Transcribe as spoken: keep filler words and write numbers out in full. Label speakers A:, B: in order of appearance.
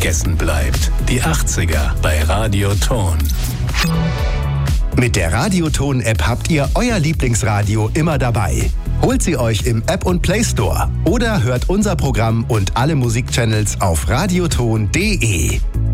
A: unvergessen bleibt. Die achtziger bei Radioton.
B: Mit der Radioton-App habt ihr euer Lieblingsradio immer dabei. Holt sie euch im App- und Play Store oder hört unser Programm und alle Musikchannels auf radioton punkt de.